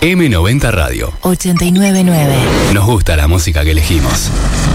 M90 Radio 899. Nos gusta la música que elegimos.